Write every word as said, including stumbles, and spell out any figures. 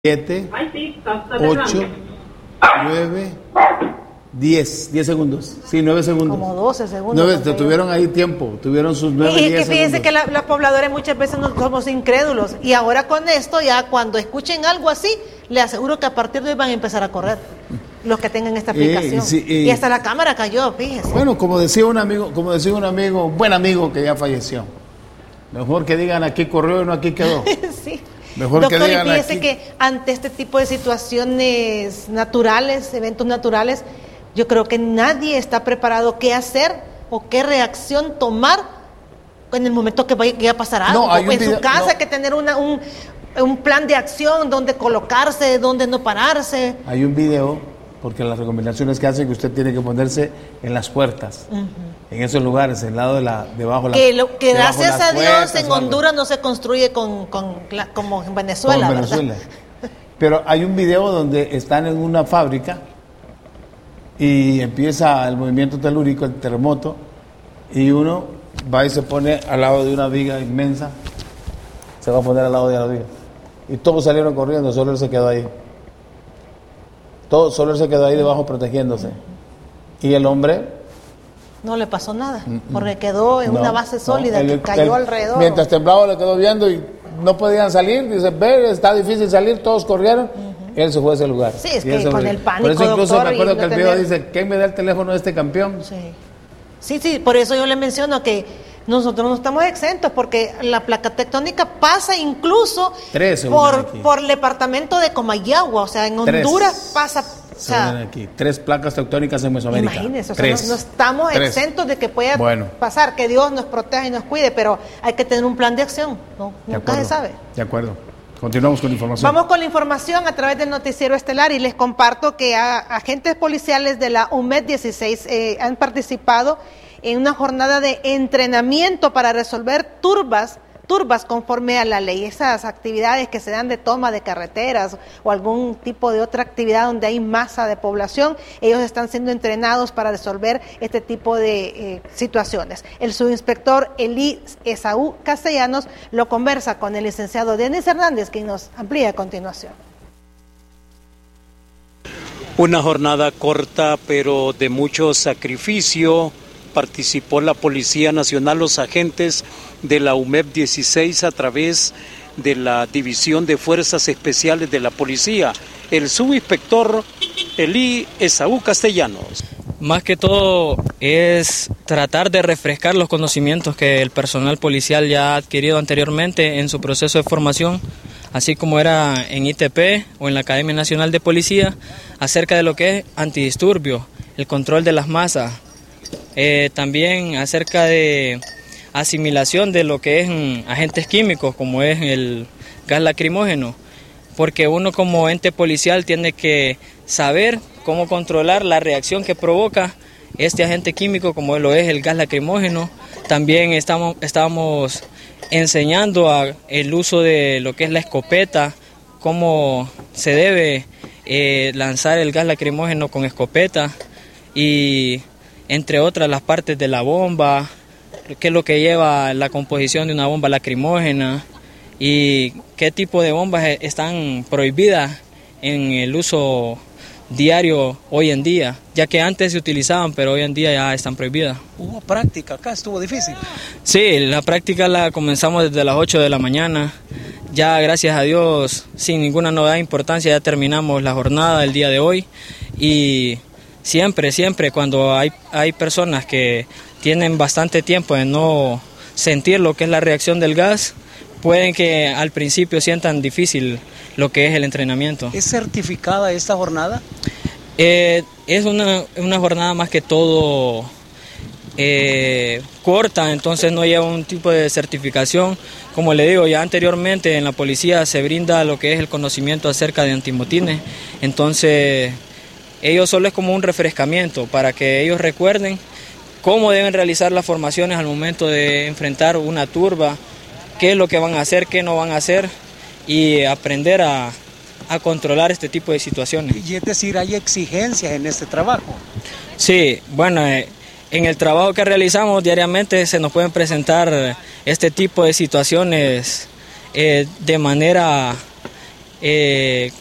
siete, ocho, nueve, diez, diez segundos. Sí, nueve segundos. Como doce segundos. nueve, te tuvieron ahí tiempo, tuvieron sus nueve, y diez que fíjense segundos. que la, los pobladores muchas veces no somos incrédulos. Y ahora con esto, ya cuando escuchen algo así, le aseguro que a partir de hoy van a empezar a correr. Los que tengan esta aplicación. Eh, sí, eh, y hasta la cámara cayó, fíjese. Bueno, como decía un amigo, como decía un amigo, un buen amigo que ya falleció. Mejor que digan aquí corrió y no aquí quedó. Sí. Mejor Doctor, que digan y fíjese aquí. que ante este tipo de situaciones naturales, eventos naturales, yo creo que nadie está preparado qué hacer o qué reacción tomar en el momento que vaya, que vaya a pasar algo. No, hay un en video, su casa no. hay que tener una, un, un plan de acción, donde colocarse, donde no pararse. Hay un video, porque las recomendaciones que hacen que usted tiene que ponerse en las puertas, uh-huh. en esos lugares, el lado de la, debajo de la Que, lo, que gracias a Dios puertas, en Honduras no se construye con, con, como en Venezuela, como en Venezuela. Pero hay un video donde están en una fábrica y empieza el movimiento telúrico, el terremoto, y uno va y se pone al lado de una viga inmensa, se va a poner al lado de la viga. Y todos salieron corriendo, solo él se quedó ahí. Todo, solo él se quedó ahí debajo protegiéndose. Y el hombre... No le pasó nada, porque quedó en no, una base sólida no, el, que cayó el, alrededor. Mientras temblaba le quedó viendo y no podían salir. Dice, ve, está difícil salir, todos corrieron. Uh-huh. Él se fue a ese lugar. Sí, es que con el pánico, por eso incluso doctor, me acuerdo que el tener... video dice, ¿quién me da el teléfono de este campeón? Sí. sí, sí, por eso yo le menciono que nosotros no estamos exentos, porque la placa tectónica pasa incluso Tres, por, por el departamento de Comayagua, o sea, en Honduras Tres. pasa... O sea, aquí. Tres placas tectónicas en Mesoamérica. Imagínense, o sea, no, no estamos Tres. exentos de que pueda bueno. pasar, que Dios nos proteja y nos cuide, pero hay que tener un plan de acción, ¿no? Nunca se sabe. De acuerdo. Continuamos con la información. Vamos con la información a través del noticiero estelar y les comparto que a, agentes policiales de la U M E D dieciséis eh, han participado en una jornada de entrenamiento para resolver turbas turbas conforme a la ley, esas actividades que se dan de toma de carreteras o algún tipo de otra actividad donde hay masa de población, ellos están siendo entrenados para resolver este tipo de eh, situaciones. El subinspector Elí Esaú Castellanos lo conversa con el licenciado Denis Hernández, quien nos amplía a continuación. Una jornada corta pero de mucho sacrificio. Participó la Policía Nacional, los agentes de la U M E D dieciséis a través de la División de Fuerzas Especiales de la Policía. El subinspector Elí Esaú Castellanos. Más que todo es tratar de refrescar los conocimientos que el personal policial ya ha adquirido anteriormente en su proceso de formación, así como era en I T P o en la Academia Nacional de Policía, acerca de lo que es antidisturbios, el control de las masas. Eh, también acerca de asimilación de lo que es mm, agentes químicos, como es el gas lacrimógeno, porque uno como ente policial tiene que saber cómo controlar la reacción que provoca este agente químico, como lo es el gas lacrimógeno. También estamos, estamos enseñando a el uso de lo que es la escopeta, cómo se debe eh, lanzar el gas lacrimógeno con escopeta y entre otras las partes de la bomba, qué es lo que lleva la composición de una bomba lacrimógena y qué tipo de bombas están prohibidas en el uso diario hoy en día, ya que antes se utilizaban, pero hoy en día ya están prohibidas. ¿Hubo práctica acá? ¿Estuvo difícil? Sí, la práctica la comenzamos desde las ocho de la mañana. Ya, gracias a Dios, sin ninguna novedad de importancia, ya terminamos la jornada del día de hoy y siempre, siempre cuando hay, hay personas que tienen bastante tiempo de no sentir lo que es la reacción del gas, pueden que al principio sientan difícil lo que es el entrenamiento. ¿Es certificada esta jornada? Eh, es una, una jornada más que todo eh, corta, entonces no lleva un tipo de certificación. Como le digo, ya anteriormente en la policía se brinda lo que es el conocimiento acerca de antimotines, entonces ellos solo es como un refrescamiento para que ellos recuerden cómo deben realizar las formaciones al momento de enfrentar una turba, qué es lo que van a hacer, qué no van a hacer y aprender a, a controlar este tipo de situaciones. Y es decir, hay exigencias en este trabajo. Sí, bueno, eh, en el trabajo que realizamos diariamente se nos pueden presentar este tipo de situaciones eh, de manera eh,